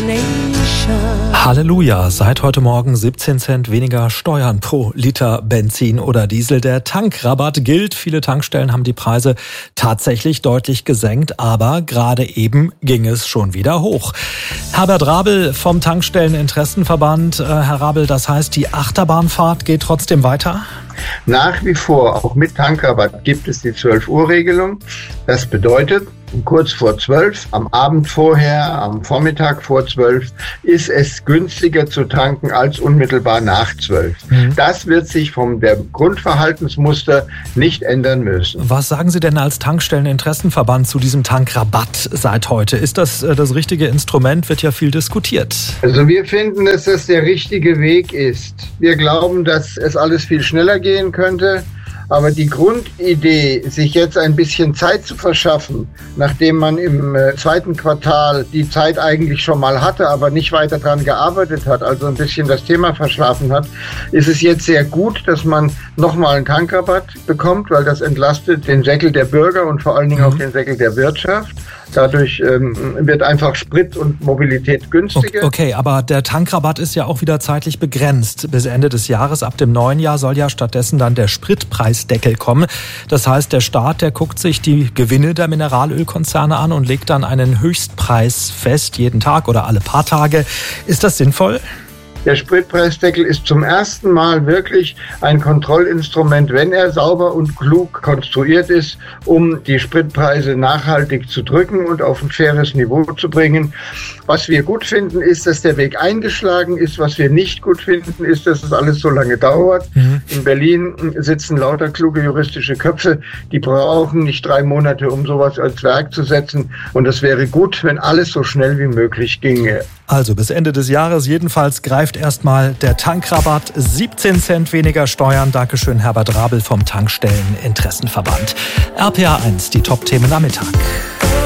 Halleluja, seit heute Morgen 17 Cent weniger Steuern pro Liter Benzin oder Diesel. Der Tankrabatt gilt. Viele Tankstellen haben die Preise tatsächlich deutlich gesenkt, aber gerade eben ging es schon wieder hoch. Herbert Rabel vom Tankstelleninteressenverband. Herr Rabel, das heißt, die Achterbahnfahrt geht trotzdem weiter? Nach wie vor, auch mit Tankrabatt, gibt es die 12-Uhr-Regelung. Das bedeutet, kurz vor 12, am Abend vorher, am Vormittag vor 12, ist es günstiger zu tanken als unmittelbar nach 12. Das wird sich vom der Grundverhaltensmuster nicht ändern müssen. Was sagen Sie denn als Tankstelleninteressenverband zu diesem Tankrabatt seit heute? Ist das das richtige Instrument? Wird ja viel diskutiert. Also wir finden, dass das der richtige Weg ist. Wir glauben, dass es alles viel schneller gehen könnte. Aber die Grundidee, sich jetzt ein bisschen Zeit zu verschaffen, nachdem man im zweiten Quartal die Zeit eigentlich schon mal hatte, aber nicht weiter daran gearbeitet hat, also ein bisschen das Thema verschlafen hat, ist es jetzt sehr gut, dass man nochmal einen Tankrabatt bekommt, weil das entlastet den Säckel der Bürger und vor allen Dingen auch den Säckel der Wirtschaft. Dadurch wird einfach Sprit und Mobilität günstiger. Okay, aber der Tankrabatt ist ja auch wieder zeitlich begrenzt. Bis Ende des Jahres, ab dem neuen Jahr, soll ja stattdessen dann der Spritpreisdeckel kommen. Das heißt, der Staat, der guckt sich die Gewinne der Mineralölkonzerne an und legt dann einen Höchstpreis fest, jeden Tag oder alle paar Tage. Ist das sinnvoll? Der Spritpreisdeckel ist zum ersten Mal wirklich ein Kontrollinstrument, wenn er sauber und klug konstruiert ist, um die Spritpreise nachhaltig zu drücken und auf ein faires Niveau zu bringen. Was wir gut finden, ist, dass der Weg eingeschlagen ist. Was wir nicht gut finden, ist, dass es alles so lange dauert. In Berlin sitzen lauter kluge juristische Köpfe, die brauchen nicht 3 Monate, um sowas als Werk zu setzen. Und es wäre gut, wenn alles so schnell wie möglich ginge. Also bis Ende des Jahres jedenfalls greift erstmal der Tankrabatt. 17 Cent weniger Steuern. Dankeschön, Herbert Rabel vom Tankstelleninteressenverband. RPA 1, die Top-Themen am Mittag.